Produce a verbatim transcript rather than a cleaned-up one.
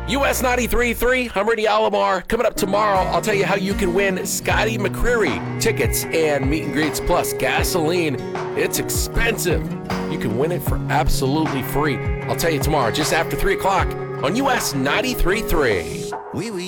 U S ninety-three point three, I'm Randy Alomar. Coming up tomorrow, I'll tell you how you can win Scotty McCreery tickets and meet and greets plus gasoline. It's expensive. You can win it for absolutely free. I'll tell you tomorrow, just after three o'clock on U S ninety-three point three. Oui, oui.